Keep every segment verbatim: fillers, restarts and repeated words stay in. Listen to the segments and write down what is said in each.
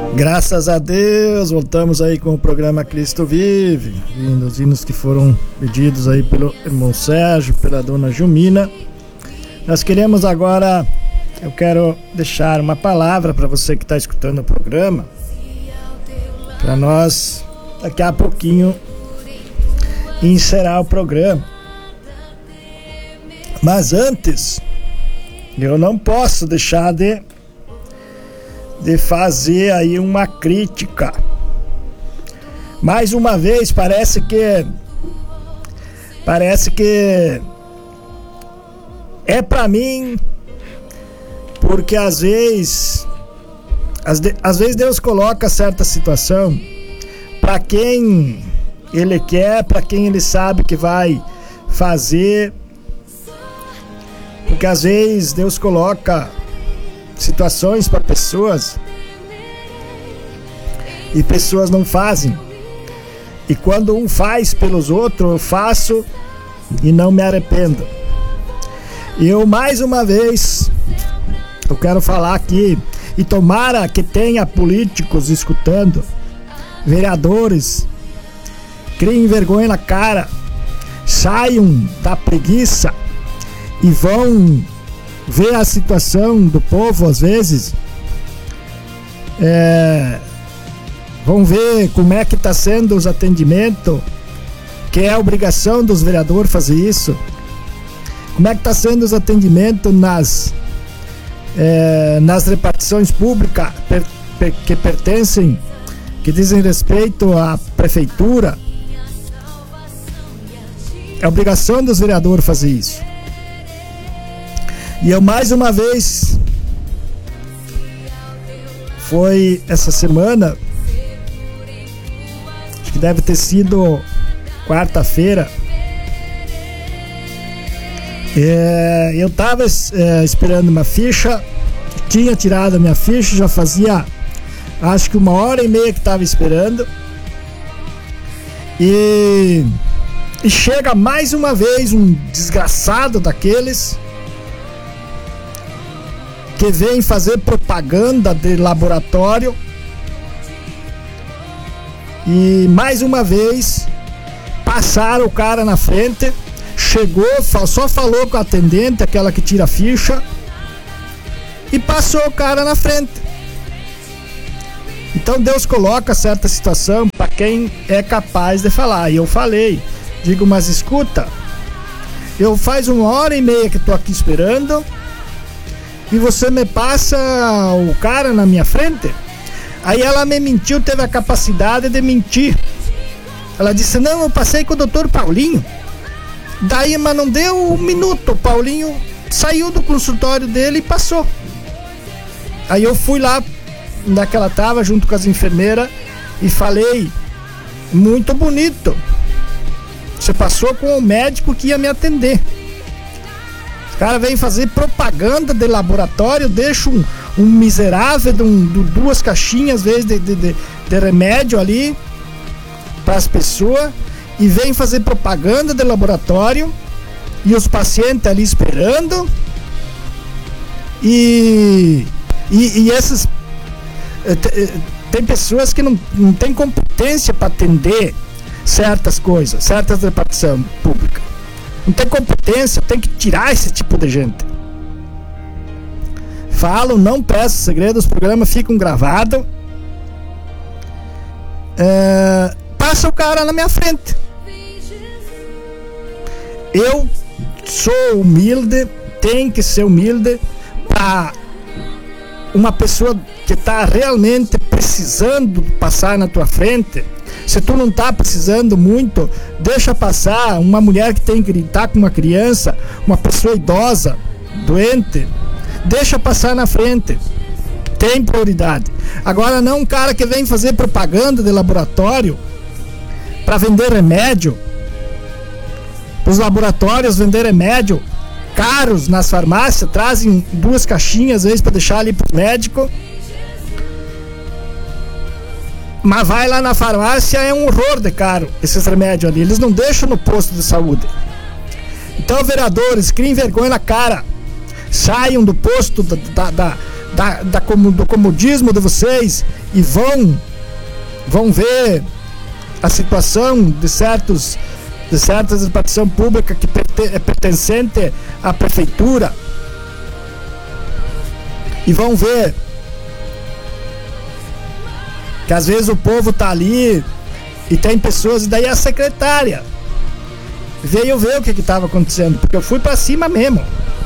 Graças a Deus, voltamos aí com o programa Cristo Vive, e os hinos que foram pedidos aí pelo irmão Sérgio, pela dona Jumina. Nós queremos agora, eu quero deixar uma palavra para você que está escutando o programa, para nós daqui a pouquinho encerrar o programa. Mas antes, eu não posso deixar de de fazer aí uma crítica. Mais uma vez, parece que parece que é pra mim, porque às vezes às, às vezes Deus coloca certa situação para quem Ele quer, para quem Ele sabe que vai fazer, porque às vezes Deus coloca situações para pessoas e pessoas não fazem, e quando um faz pelos outros, eu faço e não me arrependo. E eu mais uma vez eu quero falar aqui, e tomara que tenha políticos escutando, vereadores, criem vergonha na cara, saiam da preguiça e vão ver a situação do povo. Às vezes é, vão ver como é que está sendo os atendimentos, que é a obrigação dos vereadores fazer isso, como é que está sendo os atendimentos nas é, nas repartições públicas per, per, que pertencem, que dizem respeito à prefeitura. É obrigação dos vereadores fazer isso. E eu mais uma vez, foi essa semana, acho que deve ter sido quarta-feira, é, eu tava é, esperando uma ficha, tinha tirado a minha ficha, já fazia acho que uma hora e meia que tava esperando, e, e chega mais uma vez um desgraçado daqueles que vem fazer propaganda de laboratório, e mais uma vez passaram o cara na frente, chegou, só falou com a atendente, aquela que tira a ficha, e passou o cara na frente. Então Deus coloca certa situação para quem é capaz de falar. E eu falei, digo, mas escuta, eu faz uma hora e meia que tô aqui esperando, e você me passa o cara na minha frente? Aí ela me mentiu, teve a capacidade de mentir. Ela disse, não, eu passei com o doutor Paulinho. Daí, mas não deu um minuto, o Paulinho saiu do consultório dele e passou. Aí eu fui lá, naquela tava, junto com as enfermeiras, e falei, muito bonito, você passou com o médico que ia me atender. O cara vem fazer propaganda de laboratório, deixa um, um miserável de, um, de duas caixinhas, às vezes, de, de, de, de remédio ali para as pessoas, e vem fazer propaganda de laboratório, e os pacientes ali esperando, e, e, e essas tem pessoas que não, não tem competência para atender certas coisas, certas repartições públicas. Não tem competência, tem que tirar esse tipo de gente. Falo, não peço segredo, os programas ficam gravados. É, passa o cara na minha frente. Eu sou humilde, tem que ser humilde para uma pessoa que está realmente precisando passar na tua frente. Se tu não está precisando muito, deixa passar. Uma mulher que tem que estar com uma criança, uma pessoa idosa, doente, deixa passar na frente. Tem prioridade. Agora não um cara que vem fazer propaganda de laboratório para vender remédio. Os laboratórios vender remédio caros nas farmácias, trazem duas caixinhas às vezes para deixar ali pro médico. Mas vai lá na farmácia, é um horror de caro esses remédios ali. Eles não deixam no posto de saúde. Então, vereadores, criem vergonha na cara. Saiam do posto da, da, da, da, da, do comodismo de vocês e vão, vão ver a situação de certos de certas repartição pública que é pertencente à prefeitura e vão ver que às vezes o povo tá ali e tem pessoas, e daí a secretária veio ver o que que tava acontecendo, porque eu fui pra cima mesmo.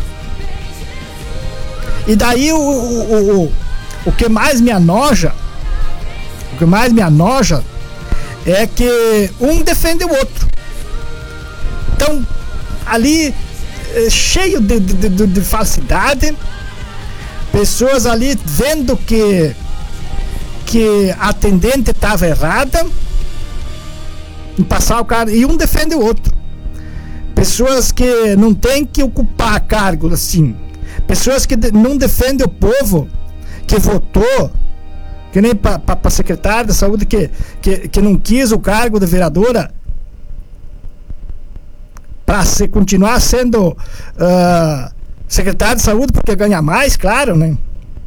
E daí o, o, o, o que mais me anoja, o que mais me anoja é que um defende o outro. Então, ali, cheio de, de, de, de falsidade, pessoas ali vendo que, que a atendente estava errada em passar o cara, e um defende o outro. Pessoas que não tem que ocupar cargo assim, pessoas que de, não defendem o povo que votou, que nem para a secretária da saúde que, que, que não quis o cargo de vereadora para se, continuar sendo uh, secretária de saúde porque ganha mais, claro, né?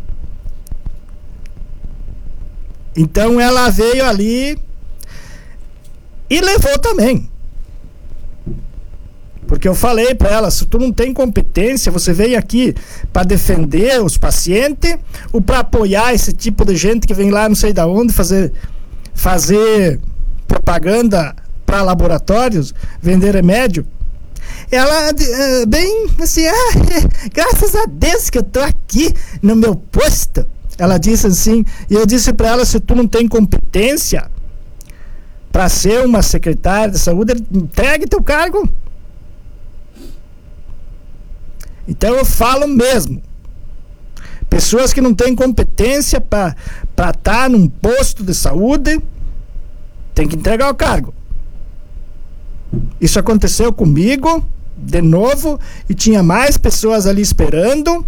Então ela veio ali e levou também. Porque eu falei para ela, se tu não tem competência, você veio aqui para defender os pacientes ou para apoiar esse tipo de gente que vem lá não sei da onde fazer, fazer propaganda para laboratórios, vender remédio. Ela, bem assim, ah, graças a Deus que eu tô aqui no meu posto. Ela disse assim, e eu disse para ela, se tu não tem competência para ser uma secretária de saúde, entregue teu cargo. Então eu falo mesmo, pessoas que não têm competência para estar num posto de saúde, tem que entregar o cargo. Isso aconteceu comigo, de novo, e tinha mais pessoas ali esperando.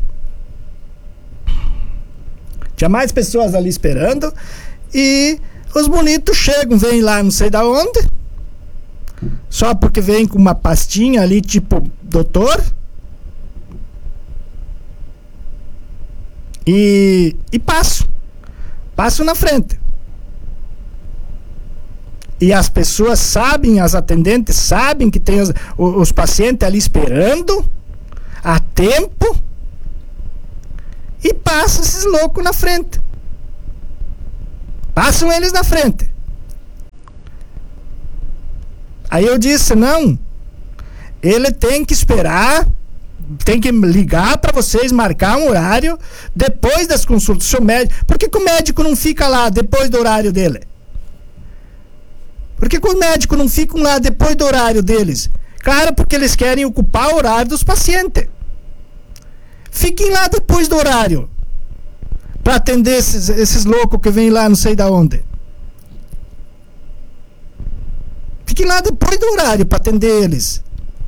Tinha mais pessoas ali esperando, e os bonitos chegam, vêm lá não sei da onde, só porque vem com uma pastinha ali, tipo, doutor, e, e passo, passo na frente. E as pessoas sabem, as atendentes sabem que tem os, os pacientes ali esperando há tempo e passam esses loucos na frente. Passam eles na frente. Aí eu disse, não, ele tem que esperar, tem que ligar para vocês, marcar um horário depois das consultas do seu médico. Por que que o médico não fica lá depois do horário dele? Por que que os médicos não ficam lá depois do horário deles? Claro, porque eles querem ocupar o horário dos pacientes. Fiquem lá depois do horário para atender esses, esses loucos que vêm lá não sei da onde. Fiquem lá depois do horário para atender eles.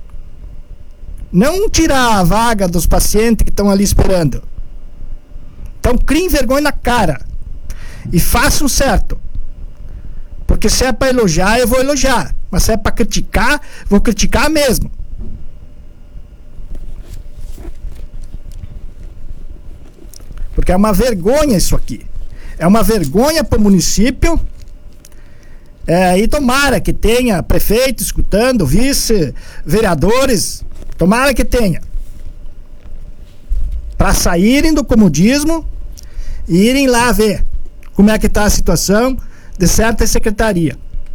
Não tirar a vaga dos pacientes que estão ali esperando. Então criem vergonha na cara e façam certo. Porque se é para elogiar, eu vou elogiar. Mas se é para criticar, vou criticar mesmo. Porque é uma vergonha isso aqui. É uma vergonha para o município. É, e tomara que tenha prefeito escutando, vice, vereadores. Tomara que tenha. Para saírem do comodismo e irem lá ver como é que está a situação de certa secretaria.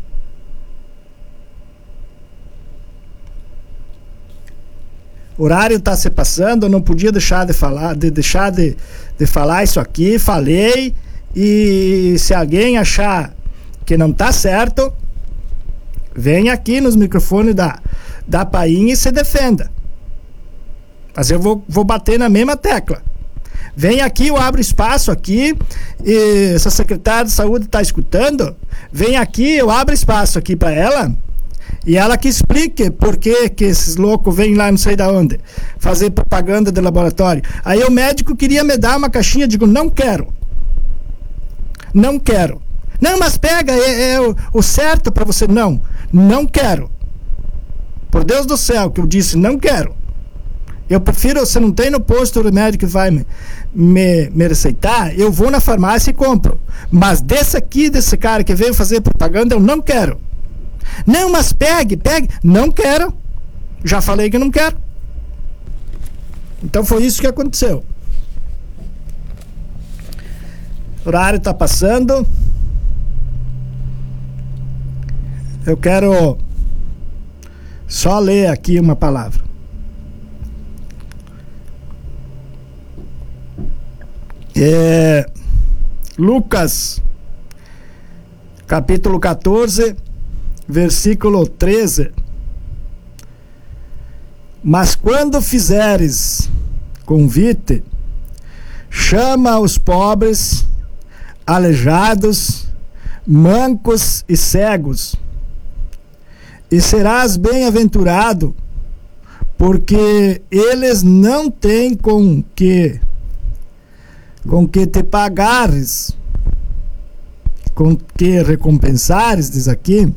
O horário está se passando, eu não podia deixar de falar, de deixar de, de falar isso aqui, falei, e se alguém achar que não está certo, vem aqui nos microfones da, da Painha e se defenda. Mas eu vou, vou bater na mesma tecla. Vem aqui, eu abro espaço aqui, e se a secretária de saúde está escutando, vem aqui, eu abro espaço aqui para ela, e ela que explique por que que esses loucos vêm lá não sei da onde, fazer propaganda de laboratório. Aí o médico queria me dar uma caixinha, eu digo, não quero. Não quero. Não, mas pega, é, é o, o certo para você. Não, não quero. Por Deus do céu, que eu disse, não quero. Eu prefiro, se não tem no posto o remédio que vai me, me, me receitar, eu vou na farmácia e compro. Mas desse aqui, desse cara que veio fazer propaganda, eu não quero. Não, mas pegue, pegue. Não quero. Já falei que não quero. Então foi isso que aconteceu. O horário está passando. Eu quero só ler aqui uma palavra. É, Lucas, capítulo quatorze, versículo treze. Mas quando fizeres convite, chama os pobres, aleijados, mancos e cegos, e serás bem-aventurado, porque eles não têm com que com que te pagares, com que recompensares, diz aqui,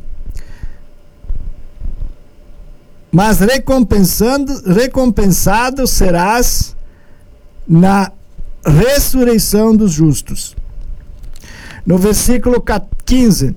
mas recompensando, recompensado serás na ressurreição dos justos. No versículo quinze,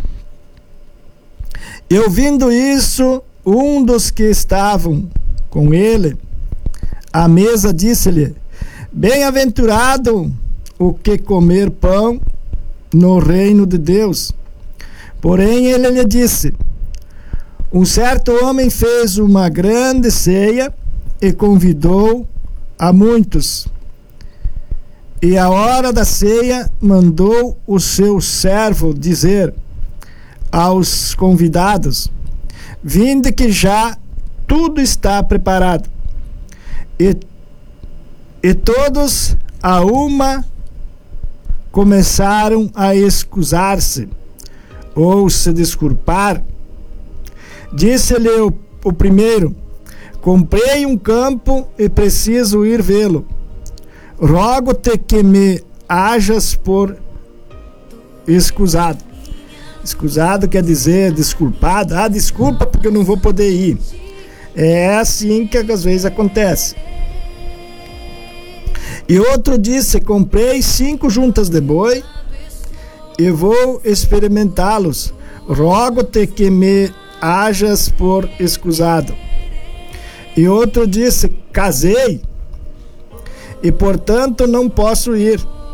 e ouvindo isso, um dos que estavam com ele à mesa disse-lhe: bem-aventurado o que comer pão no reino de Deus. Porém ele lhe disse: um certo homem fez uma grande ceia e convidou a muitos. E à hora da ceia mandou o seu servo dizer aos convidados: vinde que já tudo está preparado. E, e todos a uma começaram a excusar-se ou se desculpar. Disse-lhe o, o primeiro: comprei um campo e preciso ir vê-lo. Rogo-te que me hajas por excusado. Excusado quer dizer desculpado. Ah, desculpa porque eu não vou poder ir. É assim que às vezes acontece. E outro disse: comprei cinco juntas de boi e vou experimentá-los. Rogo-te que me hajas por excusado. E outro disse: casei e portanto não posso ir.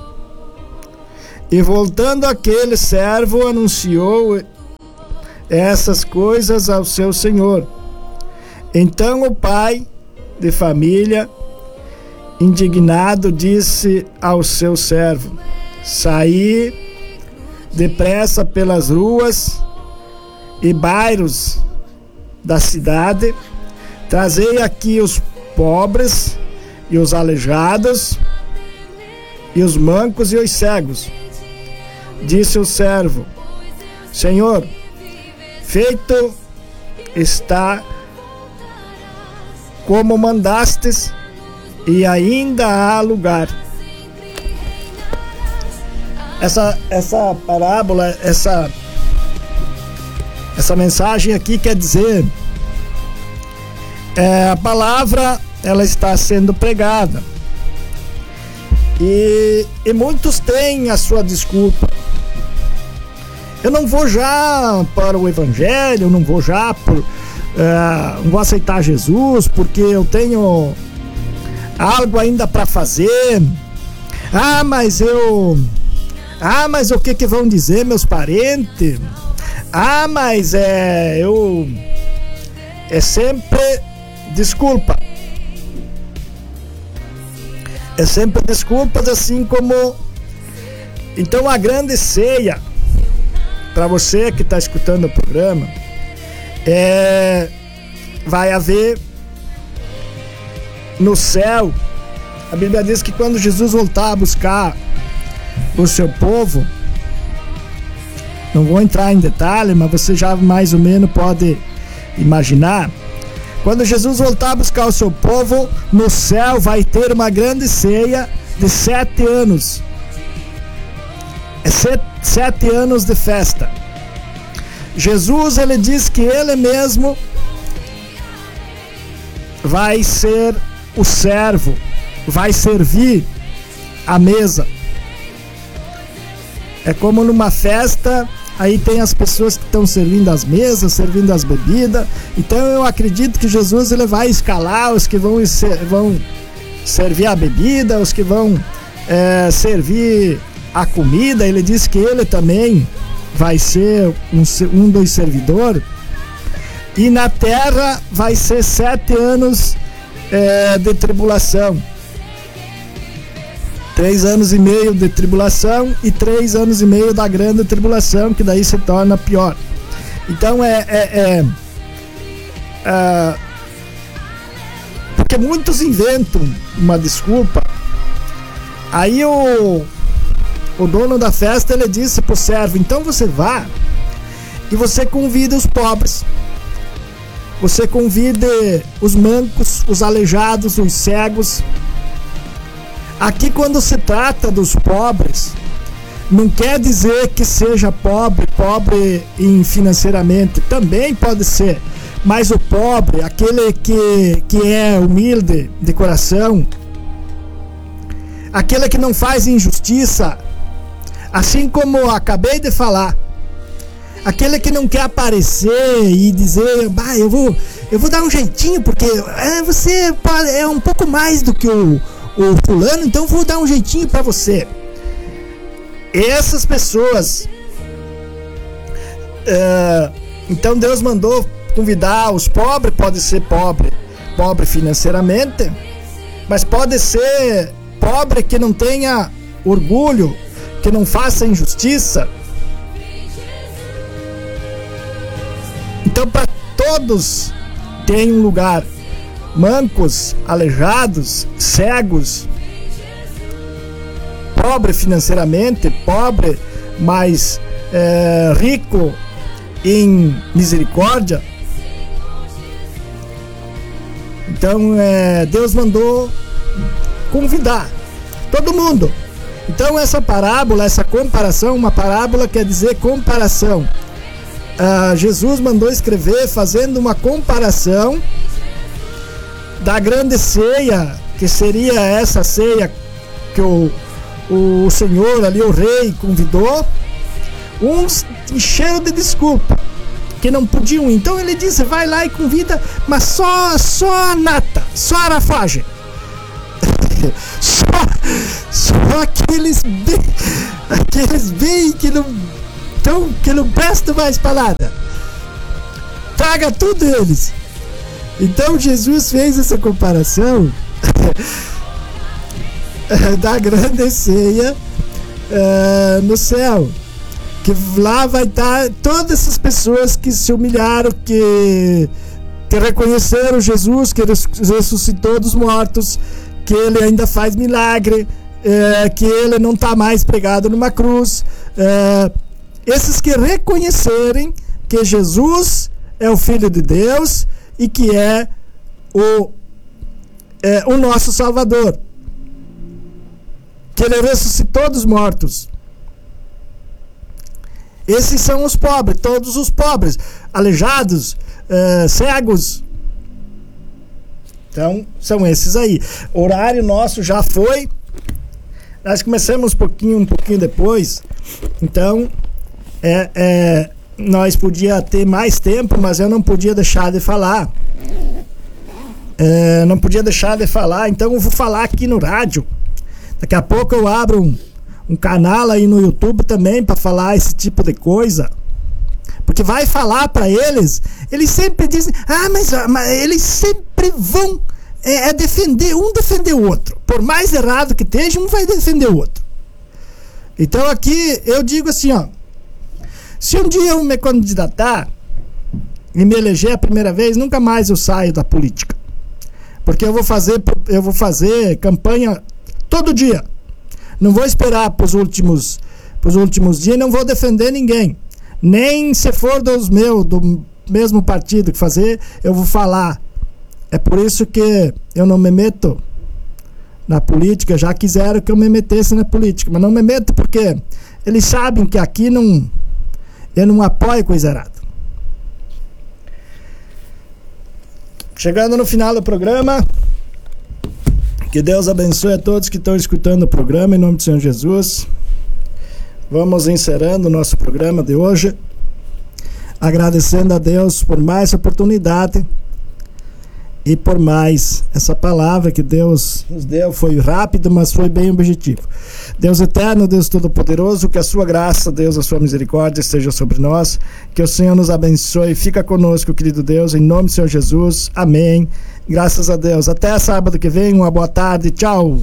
E voltando aquele servo anunciou essas coisas ao seu senhor. Então o pai de família, indignado, disse ao seu servo: saí depressa pelas ruas e bairros da cidade, trazei aqui os pobres e os aleijados e os mancos e os cegos. Disse o servo: Senhor, feito está como mandastes, e ainda há lugar. Essa, essa parábola, essa, essa mensagem aqui quer dizer, é, a palavra ela está sendo pregada e, e muitos têm a sua desculpa. Eu não vou já para o evangelho, eu não vou já por, é, não vou aceitar Jesus porque eu tenho algo ainda para fazer. Ah, mas eu Ah, mas o que que vão dizer meus parentes? Ah, mas é eu é sempre desculpa. É sempre desculpas, assim como. Então a grande ceia, para você que está escutando o programa, é vai haver no céu. A Bíblia diz que quando Jesus voltar a buscar o seu povo, não vou entrar em detalhe, mas você já mais ou menos pode imaginar. Quando Jesus voltar a buscar o seu povo, no céu vai ter uma grande ceia de sete anos. É sete, sete anos de festa. Jesus, ele diz que ele mesmo vai ser o servo vai servir a mesa. É como numa festa, aí tem as pessoas que estão servindo as mesas, servindo as bebidas. Então eu acredito que Jesus ele vai escalar os que vão, vão servir a bebida, os que vão é, servir a comida. Ele disse que ele também vai ser um, um dos servidores. E na terra vai ser sete anos é, de tribulação. Três anos e meio de tribulação e três anos e meio da grande tribulação, que daí se torna pior. Então é... é, é, é porque muitos inventam uma desculpa. Aí o, o dono da festa, ele disse pro servo: então você vá e você convida os pobres. Você convide os mancos, os aleijados, os cegos. Aqui, quando se trata dos pobres, não quer dizer que seja pobre, pobre em financeiramente, também pode ser. Mas o pobre, aquele que, que é humilde de coração, aquele que não faz injustiça, assim como eu acabei de falar, aquele que não quer aparecer e dizer, bah, eu vou, eu vou dar um jeitinho, porque é, você é um pouco mais do que o, o fulano, então eu vou dar um jeitinho para você. Essas pessoas, é, então Deus mandou convidar os pobres. Pode ser pobre, pobre financeiramente, mas pode ser pobre que não tenha orgulho, que não faça injustiça. Então, para todos tem um lugar. Mancos, aleijados, cegos, pobre financeiramente, pobre, mas é, rico em misericórdia. Então é, Deus mandou convidar todo mundo. Então essa parábola, essa comparação, uma parábola quer dizer comparação. Ah, Jesus mandou escrever fazendo uma comparação da grande ceia, que seria essa ceia que o, o Senhor ali, o rei, convidou. Uns encheram de desculpa que não podiam. Então ele disse: vai lá e convida, mas só, só a nata, só a arafagem. só, só aqueles bem, aqueles bem que não, então, que não prestam mais para nada. Traga tudo eles. Então Jesus fez essa comparação da grande ceia uh, no céu, que lá vai estar todas essas pessoas que se humilharam, que, que reconheceram Jesus, que ressuscitou dos mortos, que ele ainda faz milagre, uh, que ele não está mais pregado numa cruz. Uh, esses que reconhecerem que Jesus é o Filho de Deus e que é o, é, o nosso Salvador, que ele ressuscitou dos mortos. Esses são os pobres, todos os pobres, aleijados, é, cegos. Então, são esses aí. O horário nosso já foi. Nós começamos um pouquinho, um pouquinho depois. Então, é... é nós podia ter mais tempo, mas eu não podia deixar de falar. É, não podia deixar de falar, então eu vou falar aqui no rádio. Daqui a pouco eu abro um, um canal aí no YouTube também para falar esse tipo de coisa. Porque vai falar para eles, eles sempre dizem, ah, mas, mas eles sempre vão é, é defender, um defender o outro. Por mais errado que esteja, um vai defender o outro. Então aqui eu digo assim, ó. Se um dia eu me candidatar e me eleger a primeira vez, nunca mais eu saio da política. Porque eu vou fazer, eu vou fazer campanha todo dia. Não vou esperar para os últimos, pros últimos dias e não vou defender ninguém. Nem se for dos meus, do mesmo partido que fazer, eu vou falar. É por isso que eu não me meto na política. Já quiseram que eu me metesse na política, mas não me meto porque eles sabem que aqui não... eu não apoio coisa errada. Chegando no final do programa, Que Deus abençoe a todos que estão escutando o programa, em nome do Senhor Jesus. Vamos encerrando o nosso programa de hoje, agradecendo a Deus por mais oportunidade e por mais essa palavra que Deus nos deu. Foi rápido, mas foi bem objetivo. Deus eterno, Deus todo-poderoso, que a sua graça, Deus, a sua misericórdia esteja sobre nós, que o Senhor nos abençoe. Fica conosco, querido Deus, em nome do Senhor Jesus. Amém. Graças a Deus. Até sábado que vem. Uma boa tarde. Tchau.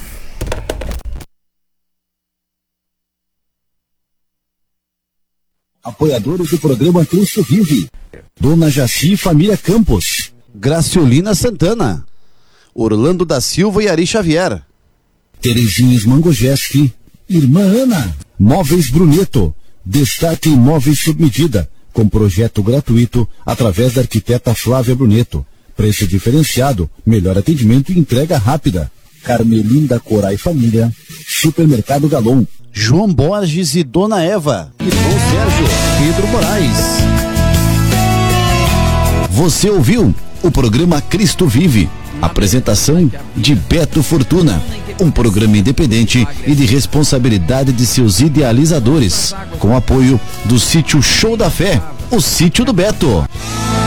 Apoiadores do programa Cristo Vive: Dona Jaci Família Campos, Graciolina Santana, Orlando da Silva e Ari Xavier, Terezinha Mangojeski, Irmã Ana, Móveis Bruneto, Destaque Imóveis sob medida, com projeto gratuito através da arquiteta Flávia Bruneto, preço diferenciado, melhor atendimento e entrega rápida. Carmelinda Corai Família, Supermercado Galon, João Borges e Dona Eva, Irmão Sérgio, Pedro Moraes. Você ouviu o programa Cristo Vive, apresentação de Beto Fortuna, um programa independente e de responsabilidade de seus idealizadores, com apoio do sítio Show da Fé, o sítio do Beto.